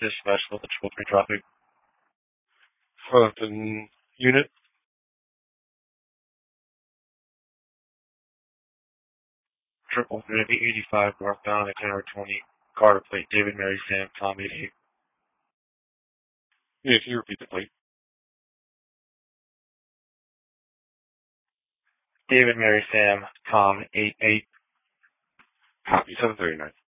Dispatch level 3 traffic. Fullerton unit. Triple 85 northbound at Tower 20. Carter plate David Mary Sam Tom 88. Yeah, can you repeat the plate? David Mary Sam Tom 88. Copy 739.